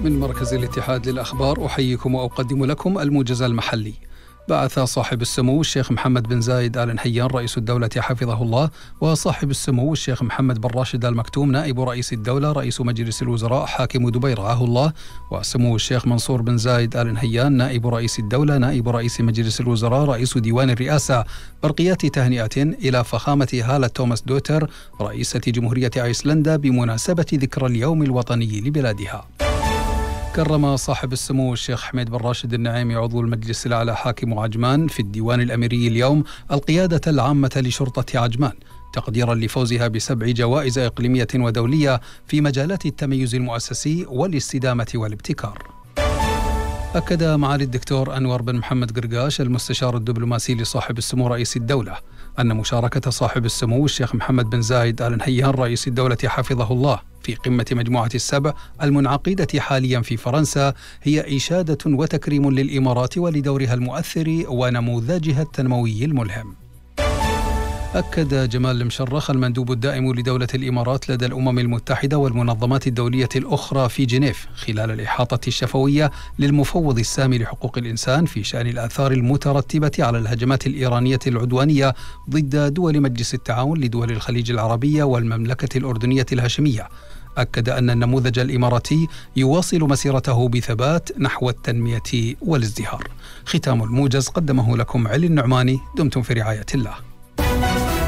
من مركز الاتحاد للأخبار أحييكم وأقدم لكم الموجز المحلي. بعث صاحب السمو الشيخ محمد بن زايد آل نهيان رئيس الدولة حفظه الله، وصاحب السمو الشيخ محمد بن راشد آل مكتوم نائب رئيس الدولة رئيس مجلس الوزراء حاكم دبي رعاه الله، وسمو الشيخ منصور بن زايد آل نهيان نائب رئيس الدولة نائب رئيس مجلس الوزراء رئيس ديوان الرئاسة، برقيات تهنئة إلى فخامة هالة توماس دوتر رئيسة جمهورية أيسلندا بمناسبة ذكرى اليوم الوطني لبلادها. كرم صاحب السمو الشيخ حميد بن راشد النعيمي عضو المجلس الأعلى حاكم عجمان في الديوان الأميري اليوم القيادة العامة لشرطة عجمان تقديرا لفوزها ب7 جوائز إقليمية ودولية في مجالات التميز المؤسسي والاستدامة والابتكار. أكد معالي الدكتور أنور بن محمد قرقاش المستشار الدبلوماسي لصاحب السمو رئيس الدولة أن مشاركة صاحب السمو الشيخ محمد بن زايد آل نهيان رئيس الدولة حفظه الله في قمة مجموعة السبع المنعقدة حاليا في فرنسا هي إشادة وتكريم للإمارات ولدورها المؤثر ونموذجها التنموي الملهم. أكد جمال المشرخ المندوب الدائم لدولة الإمارات لدى الأمم المتحدة والمنظمات الدولية الأخرى في جنيف خلال الإحاطة الشفوية للمفوض السامي لحقوق الإنسان في شأن الآثار المترتبة على الهجمات الإيرانية العدوانية ضد دول مجلس التعاون لدول الخليج العربية والمملكة الأردنية الهاشمية. أكد أن النموذج الإماراتي يواصل مسيرته بثبات نحو التنمية والازدهار. ختام الموجز قدمه لكم علي النعماني. دمتم في رعاية الله.